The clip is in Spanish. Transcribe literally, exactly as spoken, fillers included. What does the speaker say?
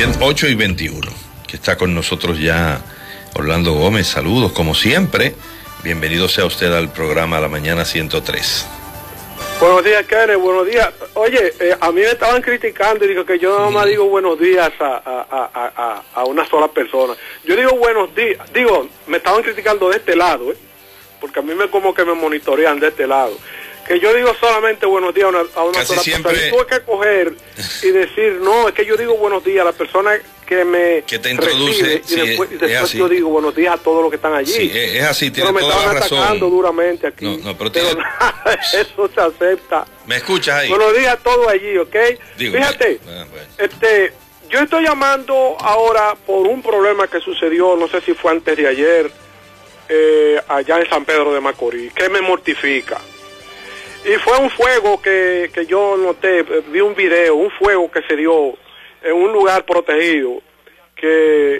Bien, ocho y veintiuno, que está con nosotros ya Orlando Gómez. Saludos, como siempre. Bienvenido sea usted al programa La Mañana ciento tres. Buenos días, Kenneth, buenos días. Oye, eh, a mí me estaban criticando y digo que yo nada más digo buenos días a, a, a, a, a una sola persona. Yo digo buenos días, digo, me estaban criticando de este lado, ¿eh? Porque a mí me como que me monitorean de este lado. Que yo digo solamente buenos días a una, a una sola siempre... persona. Y tuve que coger y decir, no, es que yo digo buenos días a la persona que me que te introduce, recibe, sí, y después, y después es yo digo buenos días a todos los que están allí. Sí, es así, tiene pero me toda estaban la razón. atacando duramente aquí. No, no, pero pero tiene... nada, eso se acepta. ¿Me escuchas ahí? Buenos días a todos allí, ¿ok? Digo, Fíjate, bueno, bueno. este, yo estoy llamando ahora por un problema que sucedió, no sé si fue antes de ayer, eh, allá en San Pedro de Macorís, que me mortifica. Y fue un fuego que, que yo noté, vi un video, un fuego que se dio en un lugar protegido, que,